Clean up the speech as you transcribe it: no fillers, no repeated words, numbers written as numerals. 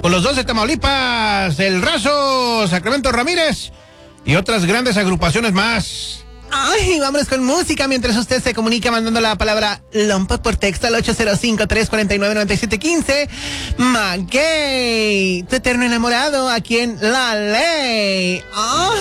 con los 12 Tamaulipas, El Razo, Sacramento Ramírez y otras grandes agrupaciones más. Ay, vámonos con música mientras usted se comunica mandando la palabra Lompa por texto al 805-349-9715. Maguey, tu eterno enamorado aquí en La Ley.